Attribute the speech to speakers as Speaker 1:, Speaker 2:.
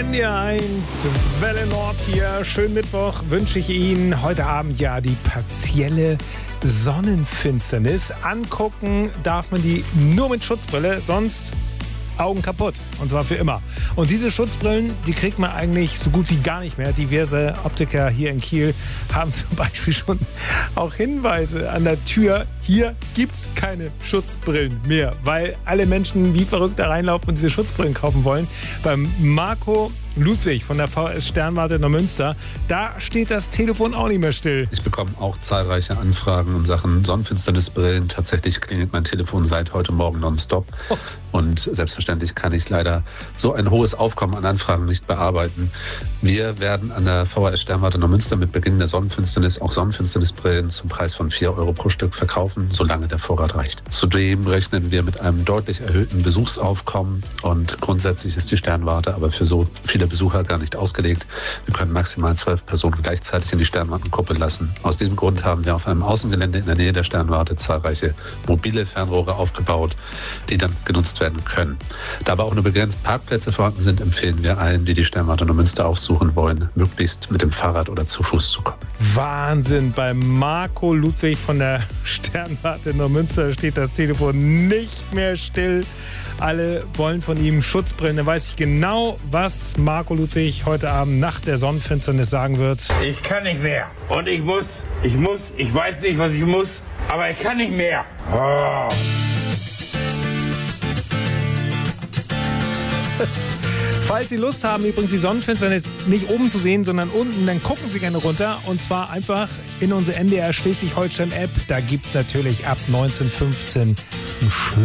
Speaker 1: NDR1, Welle Nord hier. Schönen Mittwoch wünsche ich Ihnen. Heute Abend ja die partielle Sonnenfinsternis. Angucken darf man die nur mit Schutzbrille, sonst Augen kaputt. Und zwar für immer. Und diese Schutzbrillen, die kriegt man eigentlich so gut wie gar nicht mehr. Diverse Optiker hier in Kiel haben zum Beispiel schon auch Hinweise an der Tür. Hier gibt's keine Schutzbrillen mehr, weil alle Menschen wie verrückt da reinlaufen und diese Schutzbrillen kaufen wollen. Beim Marco Ludwig von der VS Sternwarte Neumünster, da steht das Telefon auch nicht mehr still.
Speaker 2: Ich bekomme auch zahlreiche Anfragen in Sachen Sonnenfinsternisbrillen. Tatsächlich klingelt mein Telefon seit heute Morgen nonstop. Und selbstverständlich kann ich leider so ein hohes Aufkommen an Anfragen nicht bearbeiten. Wir werden an der VHS Sternwarte Neumünster mit Beginn der Sonnenfinsternis auch Sonnenfinsternisbrillen zum Preis von 4 Euro pro Stück verkaufen, solange der Vorrat reicht. Zudem rechnen wir mit einem deutlich erhöhten Besuchsaufkommen und grundsätzlich ist die Sternwarte aber für so viele Besucher gar nicht ausgelegt. Wir können maximal 12 Personen gleichzeitig in die Sternwartenkuppel lassen. Aus diesem Grund haben wir auf einem Außengelände in der Nähe der Sternwarte zahlreiche mobile Fernrohre aufgebaut, die dann genutzt werden können. Da aber auch nur begrenzt Parkplätze vorhanden sind, empfehlen wir allen, die die Sternwarte Neumünster aufsuchen wollen, möglichst mit dem Fahrrad oder zu Fuß zu kommen.
Speaker 1: Wahnsinn, bei Marco Ludwig von der Sternwarte Neumünster steht das Telefon nicht mehr still. Alle wollen von ihm Schutzbrillen. Da weiß ich genau, was Marco Ludwig heute Abend nach der Sonnenfinsternis sagen wird.
Speaker 3: Ich kann nicht mehr. Und ich weiß nicht, was ich muss, aber ich kann nicht mehr. Oh.
Speaker 1: Falls Sie Lust haben, übrigens die Sonnenfinsternis nicht oben zu sehen, sondern unten, dann gucken Sie gerne runter. Und zwar einfach in unsere NDR Schleswig-Holstein-App. Da gibt es natürlich ab 19:15 ein